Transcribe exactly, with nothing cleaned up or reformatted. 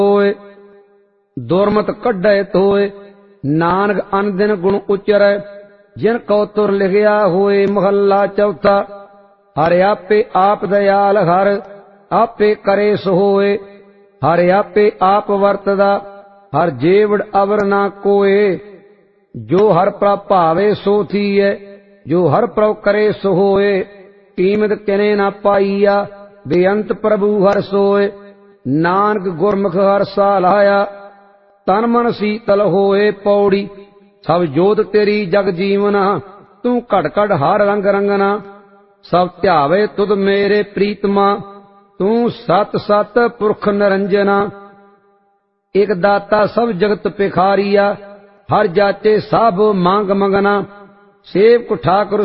होए, दुरमत कढै तोए। नानक अन दिन गुण उचरै, जिन कौतुर लिखिया होए। महला चौथा। हर आपे आप दयाल हर, आपे करे सो होए। हर आपे आप वरतदा, हर जेवड़ अवर ना कोए। जो हर प्रभ भावे सो थीए, जो हर प्रभ करे सो होए। कीमत किने ना पाईया, बेअंत प्रभु हर सोए। नानक गुरमुख हर सालाया, तन मन शीतल होए। पौड़ी। सब जोत तेरी जग जीवना, तू घट घट हर रंग रंगना। सब ध्यावे तुद मेरे प्रीतमा, तू सत सत पुरख निरंजना। एक दाता सब जगत पिखारिया, हर जाचे सब मांग मंगना। सेवक ठाकुर